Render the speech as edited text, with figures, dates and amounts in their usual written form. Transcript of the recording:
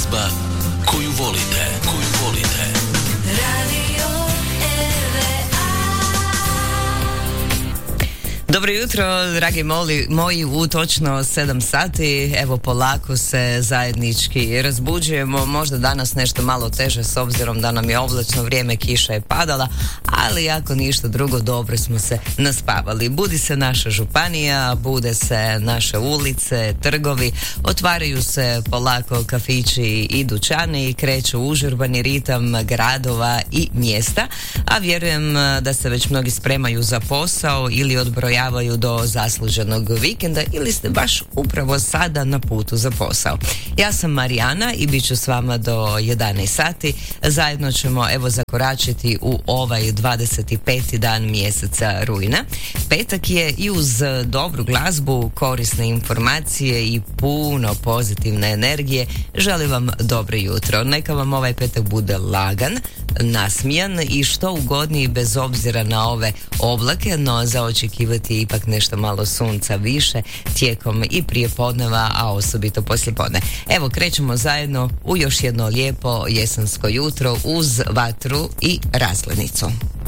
glazba koju volite. Radio Dobro jutro, dragi moji, u točno 7 sati, evo polako se zajednički razbuđujemo, možda danas nešto malo teže s obzirom da nam je oblačno vrijeme, kiša je padala, ali ako ništa drugo, dobro smo se naspavali. Budi se naša županija, bude se naše ulice, trgovi, otvaraju se polako kafići i dućani i kreću užurbani ritam gradova i mjesta, a vjerujem da se već mnogi spremaju za posao ili odbrojavaju do zasluženog vikenda ili ste baš upravo sada na putu za posao. Ja sam Marijana i bit ću s vama do 11 sati. Zajedno ćemo evo zakoračiti u ovaj 25. dan mjeseca rujna. Petak je i uz dobru glazbu, korisne informacije i puno pozitivne energije. Želim vam dobro jutro. Neka vam ovaj petak bude lagan, nasmijan i što ugodniji bez obzira na ove oblake, no za očekivati je ipak nešto malo sunca više tijekom i prije podneva, a osobito poslije podne. Evo, krećemo zajedno u još jedno lijepo jesensko jutro uz vatru i razglednicu.